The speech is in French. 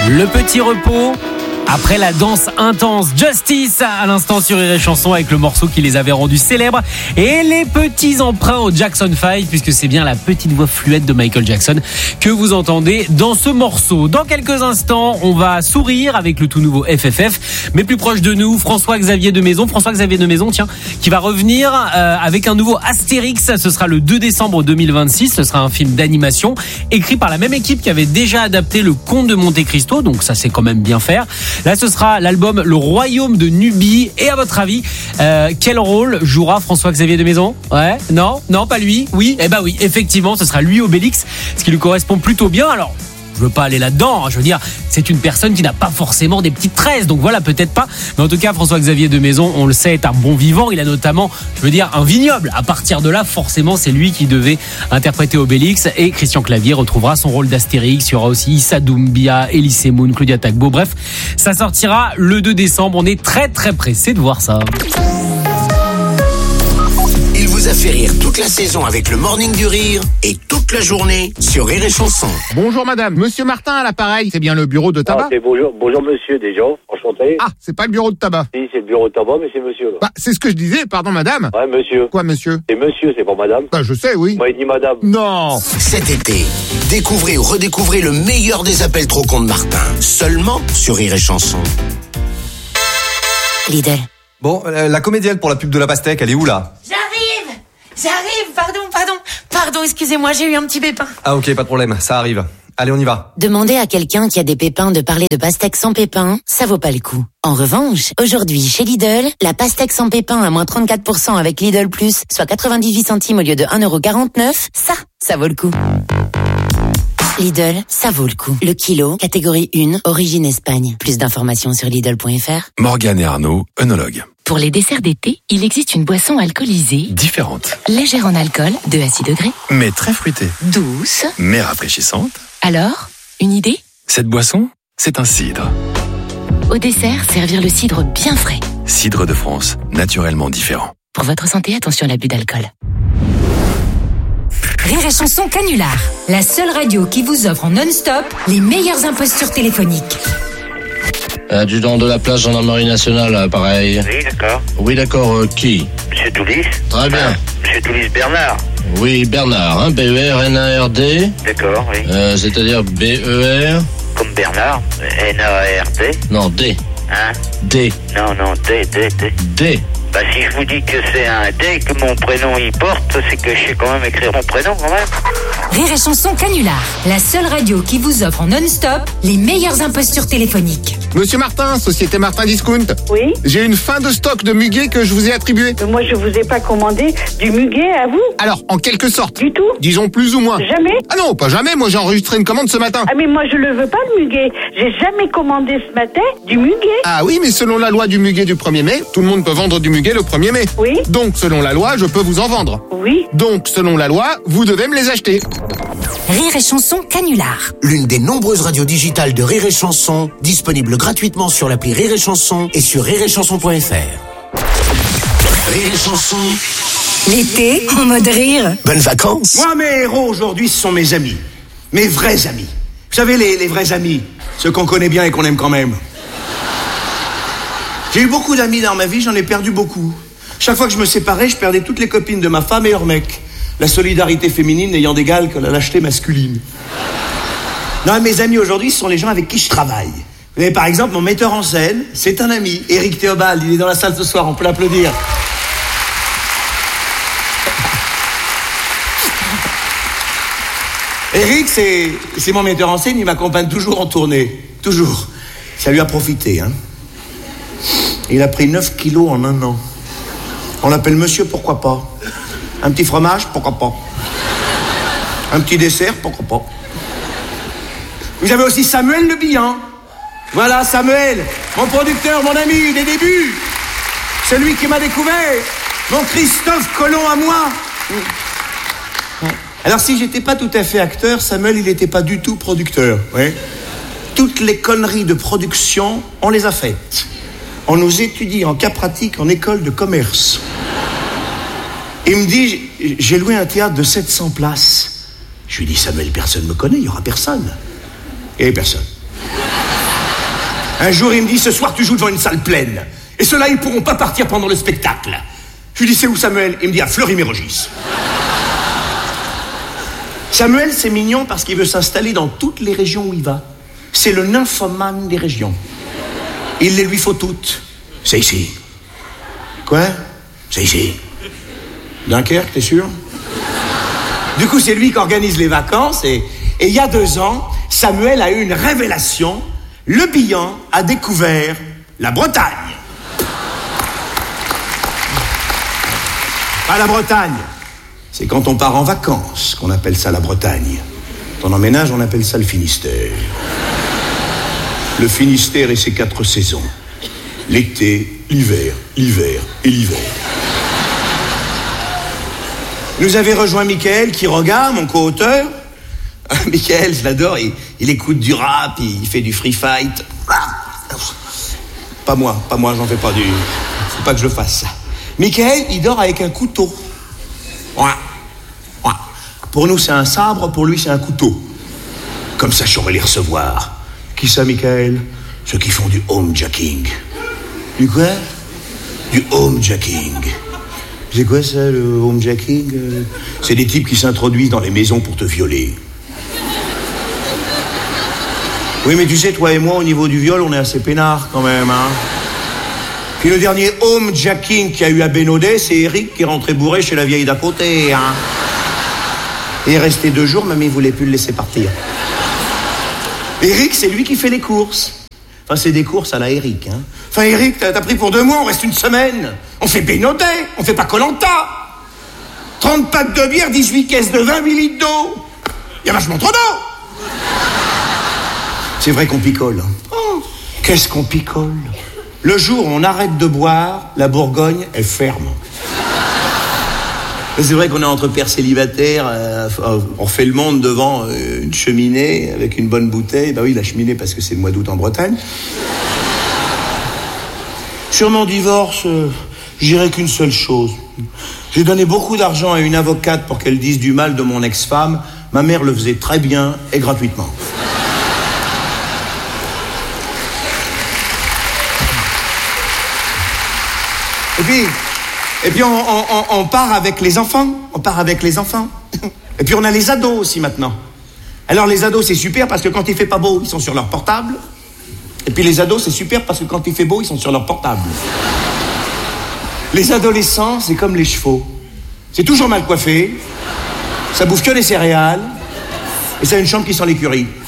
Le petit repos après la danse intense. Justice à l'instant sur Rire et Chanson avec le morceau qui les avait rendus célèbres et les petits emprunts au Jackson 5 puisque c'est bien la petite voix fluette de Michael Jackson que vous entendez dans ce morceau. Dans quelques instants, on va sourire avec le tout nouveau FFF, mais plus proche de nous, François-Xavier de Maison, tiens, qui va revenir avec un nouveau Astérix. Ce sera le 2 décembre 2026. Ce sera un film d'animation écrit par la même équipe qui avait déjà adapté Le Comte de Monte Cristo, donc ça c'est quand même bien faire. Là, ce sera l'album Le Royaume de Nubie. Et à votre avis, quel rôle jouera François-Xavier de Maison ? Ouais ? Non, pas lui ? Oui ? Eh ben oui, effectivement, ce sera lui Obélix, ce qui lui correspond plutôt bien. Alors, je veux pas aller là-dedans, je veux dire, c'est une personne qui n'a pas forcément des petites tresses, donc voilà, peut-être pas. Mais en tout cas, François-Xavier de Maison, on le sait, est un bon vivant. Il a notamment, un vignoble. À partir de là, forcément, c'est lui qui devait interpréter Obélix. Et Christian Clavier retrouvera son rôle d'Astérix. Il y aura aussi Issa Doumbia, Elie Moon, Claudia Tagbo. Bref, ça sortira le 2 décembre. On est très très pressés de voir ça. Il vous a fait rire toute la saison avec le Morning du Rire et toute la journée sur Rire et Chanson. Bonjour madame, monsieur Martin à l'appareil, c'est bien le bureau de tabac ? Bonjour monsieur déjà, enchanté. Ah, c'est pas le bureau de tabac. Si, c'est le bureau de tabac, mais c'est monsieur là. Bah, c'est ce que je disais, pardon madame. Ouais, monsieur. Quoi monsieur ? C'est monsieur, c'est pas madame. Bah, je sais, oui. Moi, il dit madame. Non. Cet été, découvrez ou redécouvrez le meilleur des appels trop cons de Martin. Seulement sur Rire et Chanson. Lidl. Bon, la comédienne pour la pub de la pastèque, elle est où là ? J'arrive, pardon, excusez-moi, j'ai eu un petit pépin. Ah ok, pas de problème, ça arrive. Allez, on y va. Demandez à quelqu'un qui a des pépins de parler de pastèque sans pépins, ça vaut pas le coup. En revanche, aujourd'hui, chez Lidl, la pastèque sans pépins à moins 34% avec Lidl Plus, soit 98 centimes au lieu de 1,49€, ça vaut le coup. Lidl, ça vaut le coup. Le kilo, catégorie 1, origine Espagne. Plus d'informations sur Lidl.fr. Morgane et Arnaud, œnologues. Pour les desserts d'été, il existe une boisson alcoolisée, Différente, légère en alcool, 2 à 6 degrés, mais très fruitée, douce. mais rafraîchissante. Alors, une idée ? Cette boisson, c'est un cidre. Au dessert, servir le cidre bien frais. Cidre de France, naturellement différent. Pour votre santé, attention à l'abus d'alcool. Rire et Chanson Canular, la seule radio qui vous offre en non-stop les meilleures impostures téléphoniques. Adjudant de la place gendarmerie nationale, pareil. Oui, d'accord. Oui, d'accord, qui ? Monsieur Toulis. Très bien. Monsieur Toulis Bernard. Oui, Bernard, hein, B-E-R-N-A-R-D. D'accord, oui. C'est-à-dire B-E-R... Comme Bernard, N-A-R-D. Non, D. Hein ? D. Non, D. D. Bah si je vous dis que c'est un D que mon prénom y porte, c'est que je sais quand même écrire mon prénom quand même. Rire et Chanson Canular, la seule radio qui vous offre en non-stop les meilleures impostures téléphoniques. Monsieur Martin, Société Martin Discount. Oui. J'ai une fin de stock de muguet que je vous ai attribué. Moi, je vous ai pas commandé du muguet à vous. Alors, en quelque sorte. Du tout. Disons plus ou moins. Jamais. Ah non, pas jamais. Moi, j'ai enregistré une commande ce matin. Ah mais moi, je le veux pas le muguet. J'ai jamais commandé ce matin du muguet. Ah oui, mais selon la loi du muguet du 1er mai, tout le monde peut vendre du muguet le 1er mai. Oui. Donc, selon la loi, je peux vous en vendre. Oui. Donc, selon la loi, vous devez me les acheter. Rire et Chanson Canular. L'une des nombreuses radios digitales de Rire et Chanson, disponible gratuitement sur l'appli Rire et Chanson et sur rireetchanson.fr. Rire et Chanson. L'été, en mode rire. Bonnes vacances. Moi, mes héros aujourd'hui, ce sont mes amis. Mes vrais amis. Vous savez, les vrais amis. Ceux qu'on connaît bien et qu'on aime quand même. J'ai eu beaucoup d'amis dans ma vie, j'en ai perdu beaucoup. Chaque fois que je me séparais, je perdais toutes les copines de ma femme et leur mec. La solidarité féminine n'ayant d'égal que la lâcheté masculine. Non, mes amis aujourd'hui, ce sont les gens avec qui je travaille. Vous avez par exemple mon metteur en scène, c'est un ami, Éric Théobald, il est dans la salle ce soir, on peut l'applaudir. Éric, c'est mon metteur en scène, il m'accompagne toujours en tournée. Toujours. Ça lui a profité, hein. Il a pris 9 kilos en 1 an. On l'appelle monsieur, pourquoi pas. Un petit fromage, pourquoi pas. Un petit dessert, pourquoi pas. Vous avez aussi Samuel Le Bihan. Voilà, Samuel, mon producteur, mon ami des débuts. Celui qui m'a découvert. Mon Christophe Colomb à moi. Alors, si j'étais pas tout à fait acteur, Samuel, il n'était pas du tout producteur. Ouais. Toutes les conneries de production, on les a faites. On nous étudie en cas pratique en école de commerce. Il me dit, j'ai loué un théâtre de 700 places. Je lui dis, Samuel, personne me connaît, il n'y aura personne. Il n'y avait personne. Un jour, il me dit, ce soir, tu joues devant une salle pleine. Et ceux-là, ils pourront pas partir pendant le spectacle. Je lui dis, c'est où Samuel? Il me dit, à Fleury-Mérogis. Samuel, c'est mignon parce qu'il veut s'installer dans toutes les régions où il va. C'est le nymphomane des régions. Il les lui faut toutes. C'est ici. Quoi? C'est ici. Dunkerque, t'es sûr? Du coup, c'est lui qui organise les vacances et il y a 2 ans, Samuel a eu une révélation. Le Bihan a découvert la Bretagne. Pas la Bretagne. C'est quand on part en vacances qu'on appelle ça la Bretagne. Quand on emménage, on appelle ça le Finistère. Le Finistère et ses 4 saisons. L'été, l'hiver, l'hiver et l'hiver. Nous avait rejoint Michael Quiroga, mon co-auteur. Michael, je l'adore, il écoute du rap, il fait du free fight. Pas moi, j'en fais pas du... Faut pas que je le fasse, ça. Michael, il dort avec un couteau. Ouais. Pour nous, c'est un sabre, pour lui, c'est un couteau. Comme ça, je saurais les recevoir. Qui ça, Michael? Ceux qui font du homejacking. Du quoi? Du homejacking. C'est quoi ça, le homejacking? C'est des types qui s'introduisent dans les maisons pour te violer. Oui, mais tu sais, toi et moi, au niveau du viol, on est assez peinards quand même, hein. Puis le dernier homejacking qu'il y a eu à Bénodet, c'est Eric qui est rentré bourré chez la vieille d'à côté, hein. Il est resté 2 jours, mamie voulait plus le laisser partir. Eric, c'est lui qui fait les courses. Enfin, c'est des courses à la Eric, hein. Enfin, Eric, t'as pris pour 2 mois, on reste 1 semaine. On fait Bénodet, on fait pas Koh-Lanta. 30 packs de bière, 18 caisses de vin, 8 litres d'eau. Il y a vachement trop d'eau. C'est vrai qu'on picole. Oh, qu'est-ce qu'on picole? Le jour où on arrête de boire, la Bourgogne est ferme. C'est vrai qu'on est entre pères célibataires, on refait le monde devant une cheminée avec une bonne bouteille. Bah oui, la cheminée parce que c'est le mois d'août en Bretagne. Sur mon divorce, je dirais qu'une seule chose. J'ai donné beaucoup d'argent à une avocate pour qu'elle dise du mal de mon ex-femme. Ma mère le faisait très bien et gratuitement. Et puis on part avec les enfants. Et puis on a les ados aussi maintenant. Alors les ados, c'est super parce que quand il fait pas beau, ils sont sur leur portable. Et puis les ados, c'est super parce que quand il fait beau, ils sont sur leur portable. Les adolescents, c'est comme les chevaux. C'est toujours mal coiffé. Ça bouffe que des céréales. Et ça a une chambre qui sent l'écurie.